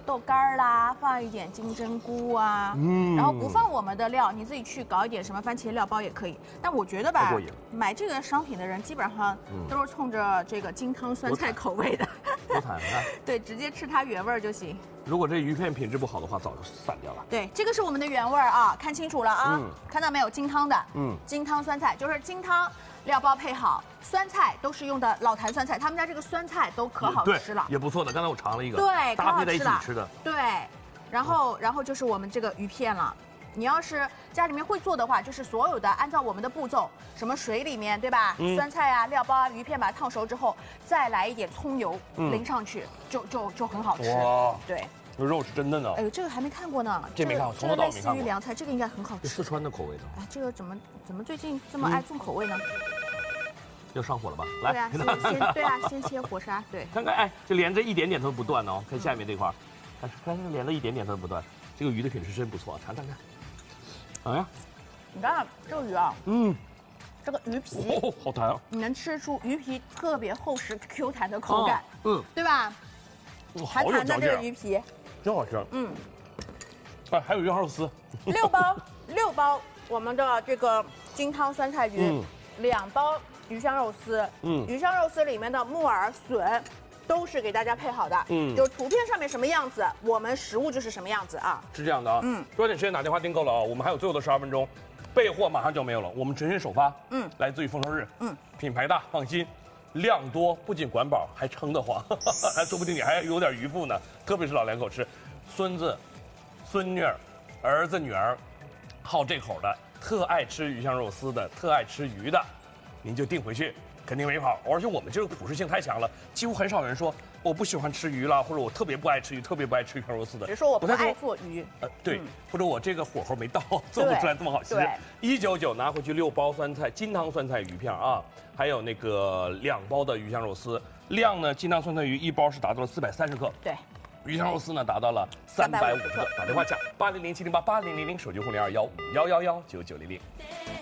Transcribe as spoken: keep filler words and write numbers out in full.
豆干啦，放一点金针菇啊，嗯，然后不放我们的料，你自己去搞一点什么番茄料包也可以。但我觉得吧，买这个商品的人基本上都是冲着这个金汤酸菜口味的。 多惨啊！ 对，直接吃它原味就行。 如果这鱼片品质不好的话，早就散掉了。 对，这个是我们的原味啊，看清楚了啊，嗯、看到没有？金汤的，嗯，金汤酸菜就是金汤。 料包配好，酸菜都是用的老坛酸菜，他们家这个酸菜都可好吃了， 也不错的。刚才我尝了一个， 对， 搭配在一起吃的， 对。然后，然后就是我们这个鱼片了。你要是家里面会做的话，就是所有的按照我们的步骤，什么水里面对吧？嗯、酸菜啊、料包啊、鱼片把它烫熟之后，再来一点葱油淋上去，嗯、就就就很好吃。哇，对。 这肉是真嫩的。 哎呦，这个还没看过呢。 这没看过， 这个类似于凉菜，这个应该很好吃。 四川的口味的。 哎，这个怎么怎么最近这么爱重口味呢？ 要上火了吧？来， 对啊，先对啊，先切火杀，对。 看看，哎，这连着一点点都不断哦。看下面这块，看看连了一点点都不断。这个鱼的品质真不错，尝尝看。哎呀， 你看这个鱼啊，嗯，这个鱼皮， 哦，好弹啊！ 你能吃出鱼皮特别厚实、Q 弹的口感，嗯，对吧？弹弹的这个鱼皮。 真好吃，嗯，哎，还有鱼香肉丝， 六包六包我们的这个金汤酸菜鱼，嗯、两包鱼香肉丝，嗯，鱼香肉丝里面的木耳笋都是给大家配好的，嗯，就图片上面什么样子，我们实物就是什么样子啊， 是这样的啊，嗯，抓紧时间打电话订购了啊，我们还有最后的十二分钟，备货马上就没有了，我们全线首发，嗯，来自于丰收日，嗯，品牌大，放心。 量多，不仅管饱，还撑得慌，还说不定你还有点余富呢。特别是老两口吃，孙子、孙女儿、儿子、女儿，好这口的，特爱吃鱼香肉丝的，特爱吃鱼的，您就订回去，肯定没跑。而且我们这个普适性太强了，几乎很少人说我不喜欢吃鱼了，或者我特别不爱吃鱼，特别不爱吃鱼香肉丝的。 只是说我不爱做鱼， 呃，对，嗯、或者我这个火候没到，做不出来这么好吃。一九九拿回去六包酸菜，金汤酸菜鱼片啊。 还有那个两包的鱼香肉丝，量呢，金汤酸菜鱼一包是达到了四百三十克， 对， 鱼香肉丝呢达到了三百五十克。打电话讲八零零七零八八零零零，手机互联二幺五幺幺幺九九零零。